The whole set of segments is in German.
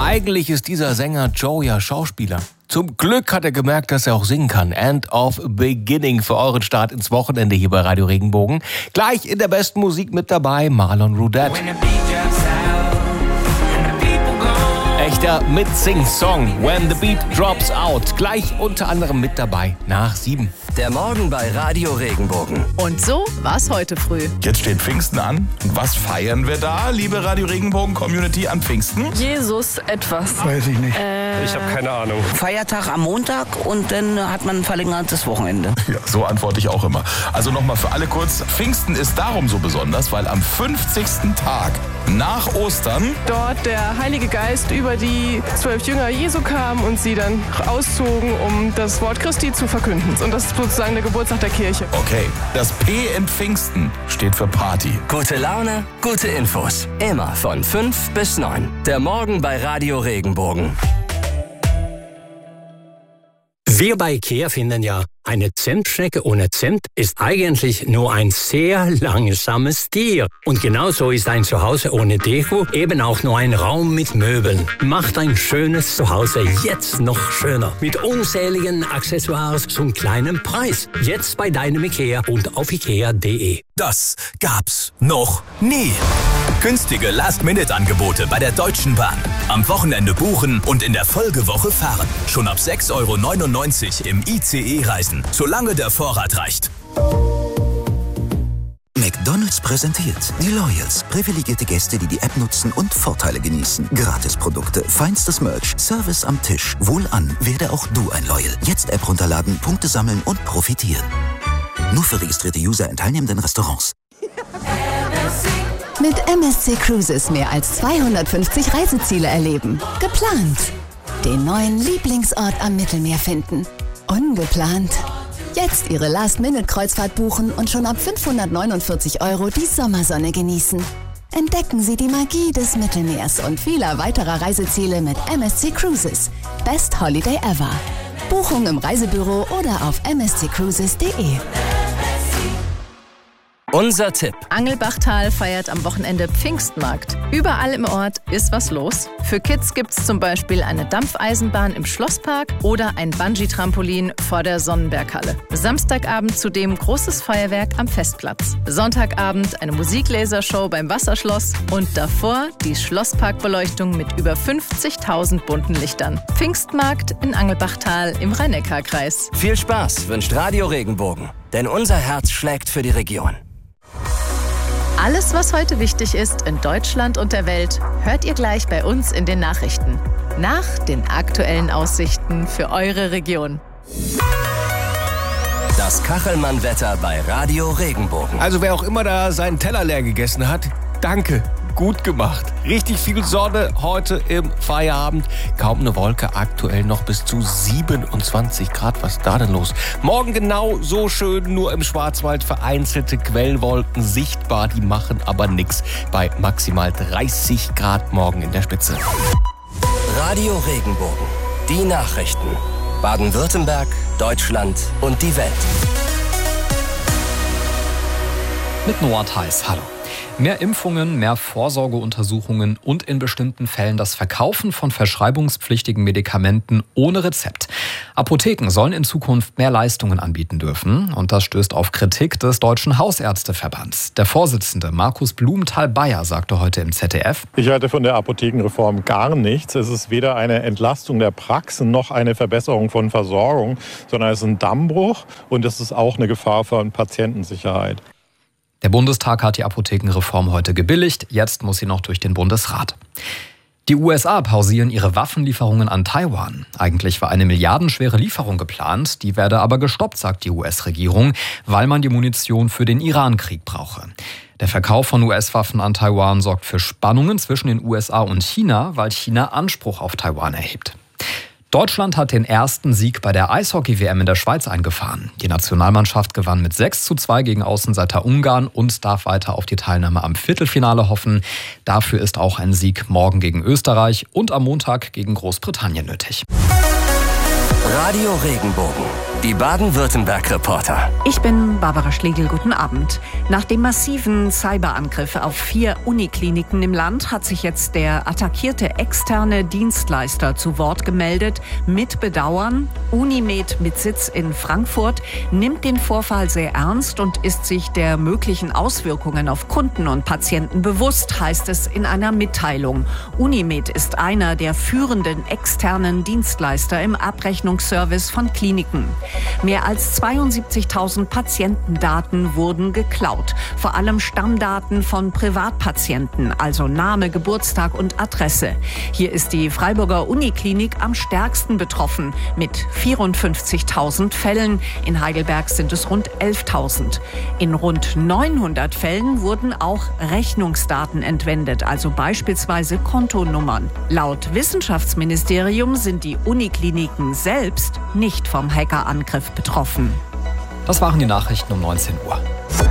Eigentlich ist dieser Sänger Joe ja Schauspieler. Zum Glück hat er gemerkt, dass er auch singen kann. End of Beginning für euren Start ins Wochenende hier bei Radio Regenbogen. Gleich in der besten Musik mit dabei Marlon Roudette. Echter Mitsing-Song, When the Beat Drops Out. Gleich unter anderem mit dabei nach 7. Der Morgen bei Radio Regenbogen. Und so war's heute früh. Jetzt steht Pfingsten an. Und was feiern wir da, liebe Radio Regenbogen-Community, an Pfingsten? Jesus etwas. Weiß ich nicht. Ich habe keine Ahnung. Feiertag am Montag und dann hat man ein verlängertes Wochenende. Ja, so antworte ich auch immer. Also nochmal für alle kurz. Pfingsten ist darum so besonders, weil am 50. Tag nach Ostern dort der Heilige Geist über die 12 Jünger Jesu kam und sie dann auszogen, um das Wort Christi zu verkünden. Und das ist sozusagen der Geburtstag der Kirche. Okay, das P in Pfingsten steht für Party. Gute Laune, gute Infos. Immer von 5 bis 9. Der Morgen bei Radio Regenbogen. Wir bei IKEA finden ja, eine Zimtschnecke ohne Zimt ist eigentlich nur ein sehr langsames Tier. Und genauso ist ein Zuhause ohne Deko eben auch nur ein Raum mit Möbeln. Macht ein schönes Zuhause jetzt noch schöner. Mit unzähligen Accessoires zum kleinen Preis. Jetzt bei deinem IKEA und auf ikea.de. Das gab's noch nie. Günstige Last-Minute-Angebote bei der Deutschen Bahn. Am Wochenende buchen und in der Folgewoche fahren. Schon ab 6,99 € im ICE reisen, solange der Vorrat reicht. McDonald's präsentiert die Loyals. Privilegierte Gäste, die die App nutzen und Vorteile genießen. Gratisprodukte, feinstes Merch, Service am Tisch. Wohlan, werde auch du ein Loyal. Jetzt App runterladen, Punkte sammeln und profitieren. Nur für registrierte User in teilnehmenden Restaurants. Mit MSC Cruises mehr als 250 Reiseziele erleben. Geplant. Den neuen Lieblingsort am Mittelmeer finden. Ungeplant. Jetzt Ihre Last-Minute-Kreuzfahrt buchen und schon ab 549 € die Sommersonne genießen. Entdecken Sie die Magie des Mittelmeers und vieler weiterer Reiseziele mit MSC Cruises. Best Holiday ever. Buchung im Reisebüro oder auf msccruises.de. Unser Tipp. Angelbachtal feiert am Wochenende Pfingstmarkt. Überall im Ort ist was los. Für Kids gibt's zum Beispiel eine Dampfeisenbahn im Schlosspark oder ein Bungee-Trampolin vor der Sonnenberghalle. Samstagabend zudem großes Feuerwerk am Festplatz. Sonntagabend eine Musiklasershow beim Wasserschloss und davor die Schlossparkbeleuchtung mit über 50.000 bunten Lichtern. Pfingstmarkt in Angelbachtal im Rhein-Neckar-Kreis. Viel Spaß wünscht Radio Regenbogen, denn unser Herz schlägt für die Region. Alles, was heute wichtig ist in Deutschland und der Welt, hört ihr gleich bei uns in den Nachrichten. Nach den aktuellen Aussichten für eure Region. Das Kachelmann-Wetter bei Radio Regenbogen. Also wer auch immer da seinen Teller leer gegessen hat, danke. Gut gemacht. Richtig viel Sonne heute im Feierabend. Kaum eine Wolke, aktuell noch bis zu 27 Grad. Was ist da denn los? Morgen genau so schön, nur im Schwarzwald vereinzelte Quellwolken sichtbar. Die machen aber nichts bei maximal 30 Grad morgen in der Spitze. Radio Regenbogen. Die Nachrichten. Baden-Württemberg, Deutschland und die Welt. Mit Noah Theis, hallo. Mehr Impfungen, mehr Vorsorgeuntersuchungen und in bestimmten Fällen das Verkaufen von verschreibungspflichtigen Medikamenten ohne Rezept. Apotheken sollen in Zukunft mehr Leistungen anbieten dürfen. Und das stößt auf Kritik des Deutschen Hausärzteverbands. Der Vorsitzende Markus Blumenthal-Bayer sagte heute im ZDF: Ich halte von der Apothekenreform gar nichts. Es ist weder eine Entlastung der Praxen noch eine Verbesserung von Versorgung, sondern es ist ein Dammbruch und es ist auch eine Gefahr für Patientensicherheit. Der Bundestag hat die Apothekenreform heute gebilligt. Jetzt muss sie noch durch den Bundesrat. Die USA pausieren ihre Waffenlieferungen an Taiwan. Eigentlich war eine milliardenschwere Lieferung geplant. Die werde aber gestoppt, sagt die US-Regierung, weil man die Munition für den Iran-Krieg brauche. Der Verkauf von US-Waffen an Taiwan sorgt für Spannungen zwischen den USA und China, weil China Anspruch auf Taiwan erhebt. Deutschland hat den ersten Sieg bei der Eishockey-WM in der Schweiz eingefahren. Die Nationalmannschaft gewann mit 6:2 gegen Außenseiter Ungarn und darf weiter auf die Teilnahme am Viertelfinale hoffen. Dafür ist auch ein Sieg morgen gegen Österreich und am Montag gegen Großbritannien nötig. Radio Regenbogen. Die Baden-Württemberg-Reporter. Ich bin Barbara Schlegel, guten Abend. Nach dem massiven Cyberangriff auf 4 Unikliniken im Land hat sich jetzt der attackierte externe Dienstleister zu Wort gemeldet. Mit Bedauern, Unimed mit Sitz in Frankfurt nimmt den Vorfall sehr ernst und ist sich der möglichen Auswirkungen auf Kunden und Patienten bewusst, heißt es in einer Mitteilung. Unimed ist einer der führenden externen Dienstleister im Abrechnungsservice von Kliniken. Mehr als 72.000 Patientendaten wurden geklaut. Vor allem Stammdaten von Privatpatienten, also Name, Geburtstag und Adresse. Hier ist die Freiburger Uniklinik am stärksten betroffen mit 54.000 Fällen. In Heidelberg sind es rund 11.000. In rund 900 Fällen wurden auch Rechnungsdaten entwendet, also beispielsweise Kontonummern. Laut Wissenschaftsministerium sind die Unikliniken selbst nicht vom Hackerangriff betroffen. Das waren die Nachrichten um 19 Uhr.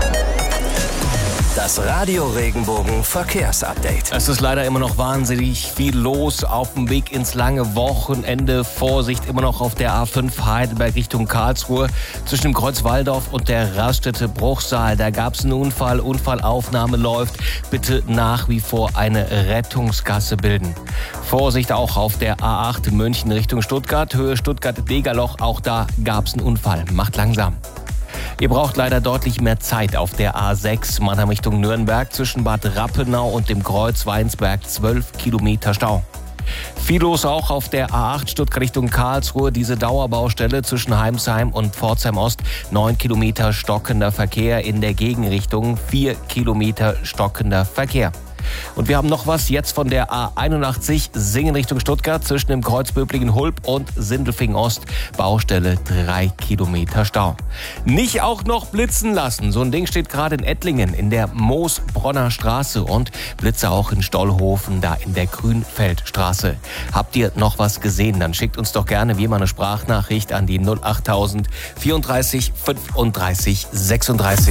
Das Radio Regenbogen Verkehrsupdate. Es ist leider immer noch wahnsinnig viel los auf dem Weg ins lange Wochenende. Vorsicht immer noch auf der A5 Heidelberg Richtung Karlsruhe zwischen dem Kreuz Walldorf und der Raststätte Bruchsal. Da gab es einen Unfall. Unfallaufnahme läuft. Bitte nach wie vor eine Rettungsgasse bilden. Vorsicht auch auf der A8 München Richtung Stuttgart, Höhe Stuttgart-Degerloch. Auch da gab es einen Unfall. Macht langsam. Ihr braucht leider deutlich mehr Zeit auf der A6 Mannheim Richtung Nürnberg zwischen Bad Rappenau und dem Kreuz Weinsberg 12 Kilometer Stau. Viel los auch auf der A8 Stuttgart Richtung Karlsruhe, diese Dauerbaustelle zwischen Heimsheim und Pforzheim Ost, 9 Kilometer stockender Verkehr, in der Gegenrichtung 4 Kilometer stockender Verkehr. Und wir haben noch was jetzt von der A81 Singen Richtung Stuttgart zwischen dem Kreuz Böblingen-Hulb und Sindelfingen Ost. Baustelle 3 Kilometer Stau. Nicht auch noch blitzen lassen. So ein Ding steht gerade in Ettlingen in der Moosbronner Straße und Blitze auch in Stollhofen, da in der Grünfeldstraße. Habt ihr noch was gesehen? Dann schickt uns doch gerne wie immer eine Sprachnachricht an die 08000 34 35 36.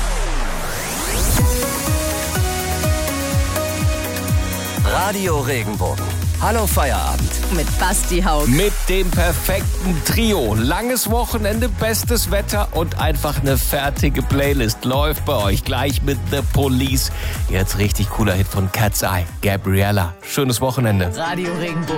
Radio Regenbogen. Hallo Feierabend. Mit Basti Haug. Mit dem perfekten Trio. Langes Wochenende, bestes Wetter und einfach eine fertige Playlist läuft bei euch. Gleich mit The Police. Jetzt richtig cooler Hit von Cat's Eye. Gabriella. Schönes Wochenende. Radio Regenbogen.